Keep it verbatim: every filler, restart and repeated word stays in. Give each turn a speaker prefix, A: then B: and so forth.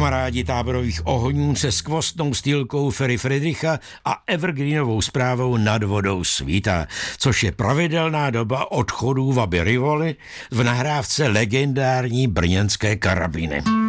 A: Kamarádi táborových ohňů se skvostnou stýlkou Ferry Friedricha a evergreenovou zprávou Nad vodou svítá, což je pravidelná doba odchodů Vaby Rivoli v nahrávce legendární brněnské karabiny.